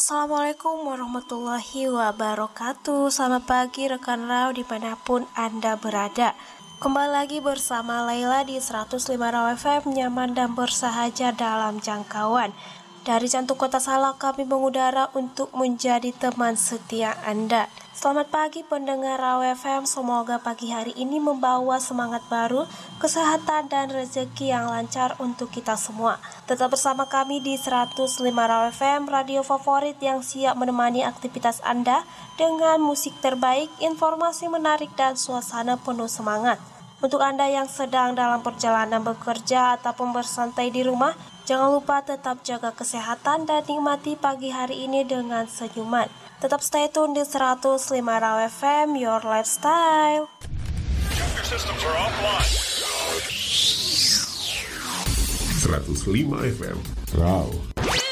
Assalamualaikum warahmatullahi wabarakatuh. Selamat pagi rekan Raw dimanapun Anda berada. Kembali lagi bersama Laila di 105 Raw FM, nyaman dan bersahaja dalam jangkauan. Dari jantung kota Salak kami mengudara untuk menjadi teman setia Anda. Selamat pagi pendengar Raw FM, semoga pagi hari ini membawa semangat baru, kesehatan dan rezeki yang lancar untuk kita semua. Tetap bersama kami di 105 Raw FM, radio favorit yang siap menemani aktivitas Anda dengan musik terbaik, informasi menarik dan suasana penuh semangat. Untuk Anda yang sedang dalam perjalanan bekerja ataupun bersantai di rumah, jangan lupa tetap jaga kesehatan dan nikmati pagi hari ini dengan senyuman. Tetap stay tune di 105 Raw FM, your lifestyle. 105 FM Raw.